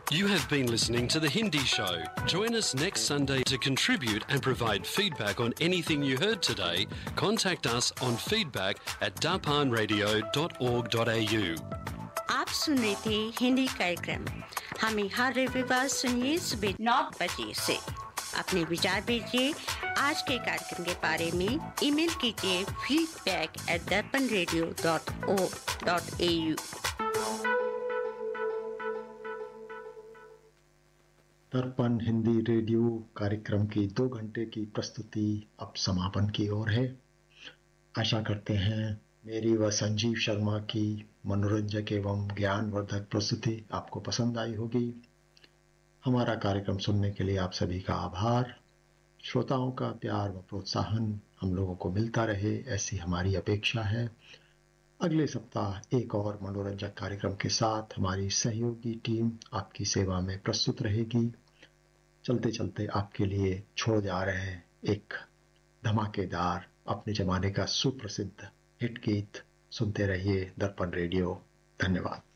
You have been listening to The Hindi Show. Join us next Sunday to contribute and provide feedback on anything you heard today. Contact us on feedback@darpanradio.org.au. आप सुन रहे थे हिंदी कार्यक्रम। हमें हर रविवार सुनिए सुबह 9 बजे से। अपने विचार भेजिए आज के कार्यक्रम के बारे में। ईमेल कीजिए feedback@darpanradio.org.au। दर्पण हिंदी रेडियो कार्यक्रम की 2 घंटे की प्रस्तुति अब समापन की ओर है। आशा करते हैं मेरी व संजीव शर्मा की मनोरंजक एवं ज्ञानवर्धक प्रस्तुति आपको पसंद आई होगी। हमारा कार्यक्रम सुनने के लिए आप सभी का आभार। श्रोताओं का प्यार व प्रोत्साहन हम लोगों को मिलता रहे, ऐसी हमारी अपेक्षा है। अगले सप्ताह एक और मनोरंजक कार्यक्रम के साथ हमारी सहयोगी टीम आपकी सेवा में प्रस्तुत रहेगी। चलते चलते आपके लिए छोड़ जा रहे हैं एक धमाकेदार अपने जमाने का सुप्रसिद्ध हिट गीत। सुनते रहिए दर्पण रेडियो। धन्यवाद।